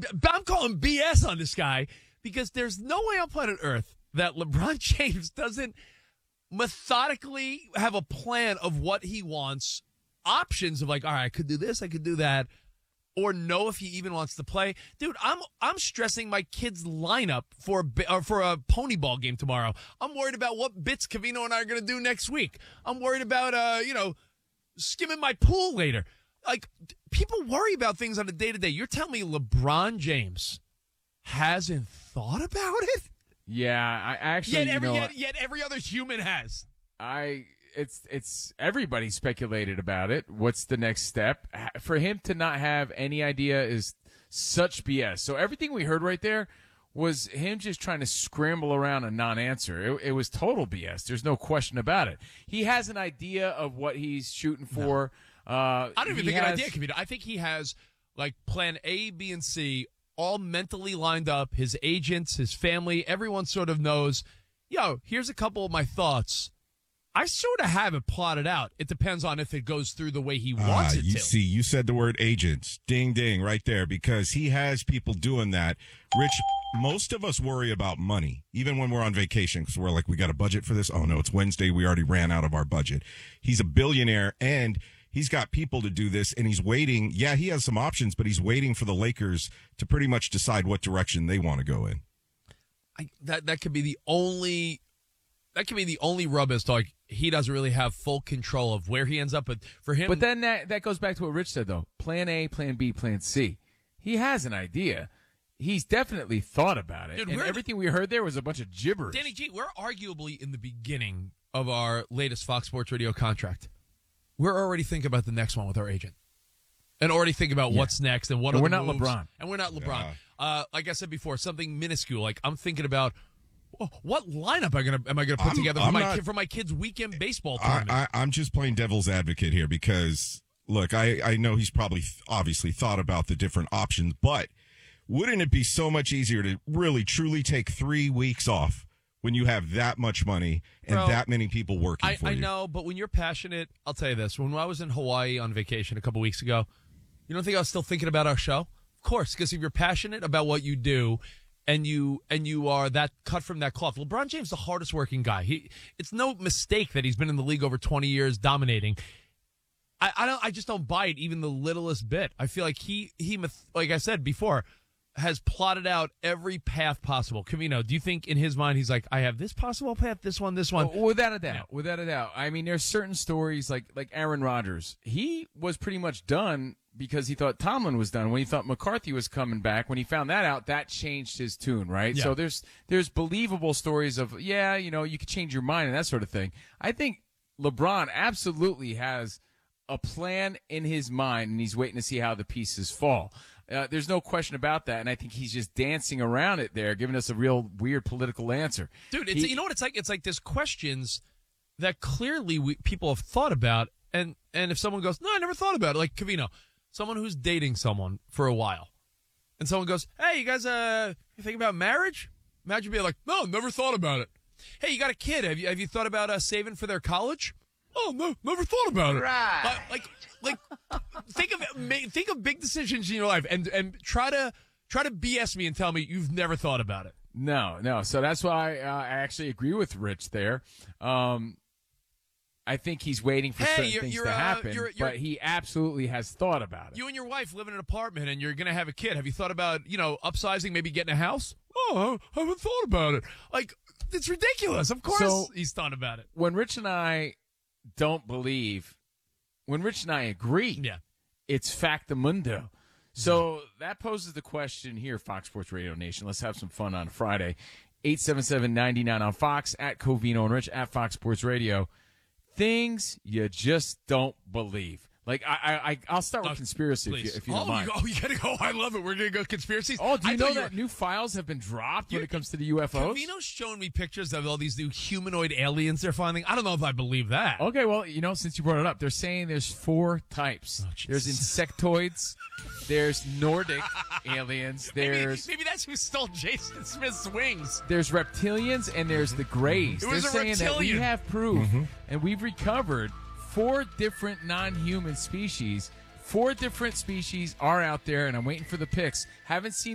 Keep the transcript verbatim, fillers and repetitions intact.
I'm calling B S on this guy because there's no way on planet Earth that LeBron James doesn't methodically have a plan of what he wants, options of like, all right, I could do this, I could do that, or know if he even wants to play. Dude, I'm I'm stressing my kid's lineup for a, or for a pony ball game tomorrow. I'm worried about what bits Covino and I are going to do next week. I'm worried about, uh, you know, skimming my pool later. Like, people worry about things on a day-to-day. You're telling me LeBron James hasn't thought about it? Yeah, I actually, Yet you every, know, yet, yet every other human has. I it's it's everybody speculated about it. What's the next step? For him to not have any idea is such B S. So everything we heard right there was him just trying to scramble around a non-answer. It, it was total B S. There's no question about it. He has an idea of what he's shooting for. No. Uh, I don't even think has, an idea, Kavita. I think he has like plan A, B, and C all mentally lined up. His agents, his family, everyone sort of knows, yo, here's a couple of my thoughts. I sort of have it plotted out. It depends on if it goes through the way he wants uh, it you to. See, you said the word agents. Ding, ding, right there, because he has people doing that. Rich, most of us worry about money, even when we're on vacation, because we're like, we got a budget for this. Oh, no, it's Wednesday. We already ran out of our budget. He's a billionaire, and he's got people to do this, and he's waiting. Yeah, he has some options, but he's waiting for the Lakers to pretty much decide what direction they want to go in. I, that that could be the only that could be the only rub is like he doesn't really have full control of where he ends up. But for him, but then that that goes back to what Rich said though: Plan A, Plan B, Plan C. He has an idea. He's definitely thought about it. Dude, and everything we heard there was a bunch of gibberish. Danny G, we're arguably in the beginning of our latest Fox Sports Radio contract. We're already thinking about the next one with our agent, and already thinking about yeah. what's next and what. And are we're the not moves. LeBron, and we're not LeBron. Yeah. Uh, like I said before, something minuscule. Like I'm thinking about oh, what lineup am I gonna am I gonna put I'm, together for I'm my not, kid, for my kid's weekend baseball tournament. I, I, I'm just playing devil's advocate here because look, I I know he's probably th- obviously thought about the different options, but wouldn't it be so much easier to really truly take three weeks off when you have that much money and Bro, that many people working I, for I you? I know, but when you're passionate, I'll tell you this. When I was in Hawaii on vacation a couple weeks ago, you don't think I was still thinking about our show? Of course, because if you're passionate about what you do and you and you are that cut from that cloth. LeBron James is the hardest working guy. He it's no mistake that he's been in the league over twenty years dominating. I, I don't I just don't buy it even the littlest bit. I feel like he he like I said before, has plotted out every path possible. Camino, do you think in his mind he's like, I have this possible path, this one, this one? Without a doubt. No. Without a doubt. I mean, there's certain stories like like Aaron Rodgers. He was pretty much done because he thought Tomlin was done. When he thought McCarthy was coming back, when he found that out, that changed his tune, right? Yeah. So there's there's believable stories of, yeah, you know, you could change your mind and that sort of thing. I think LeBron absolutely has a plan in his mind, and he's waiting to see how the pieces fall. Uh, there's no question about that, and I think he's just dancing around it there, giving us a real weird political answer. Dude, it's, he, you know what it's like? It's like there's questions that clearly we, people have thought about, and, and if someone goes, no, I never thought about it, like Covino, someone who's dating someone for a while, and someone goes, hey, you guys uh, you think about marriage? Imagine being like, no, never thought about it. Hey, you got a kid. Have you have you thought about uh, saving for their college? Oh, no, never thought about it. Right. Like, like, like think of think of big decisions in your life, and and try to try to B S me and tell me you've never thought about it. No, no. So that's why uh, I actually agree with Rich there. Um, I think he's waiting for hey, certain you're, things you're, to uh, happen, you're, you're, but he absolutely has thought about it. You and your wife live in an apartment, and you're going to have a kid. Have you thought about, you know, upsizing, maybe getting a house? Oh, I haven't thought about it. Like, it's ridiculous. Of course so, he's thought about it. When Rich and I don't believe, when Rich and I agree, yeah. it's factamundo. So that poses the question here, Fox Sports Radio Nation. Let's have some fun on Friday. eight seven seven, nine nine on Fox, at Covino and Rich, at Fox Sports Radio. Things you just don't believe. Like, I, I, I'll start with uh, conspiracy if you, if you oh, don't mind. You, oh, you gotta go. I love it. We're gonna go conspiracies. Oh, do you I know you that were, new files have been dropped when You're- it comes to the U F Os? Covino's shown me pictures of all these new humanoid aliens they're finding. I don't know if I believe that. Okay, well, you know, since you brought it up, they're saying there's four types. Oh, there's insectoids, there's Nordic aliens, there's maybe, maybe that's who stole Jason Smith's wings. there's reptilians, and there's the Greys. It was they're a saying that we reptilian. have proof, and we've recovered four different non-human species. Four different species are out there, and I'm waiting for the pics. Haven't seen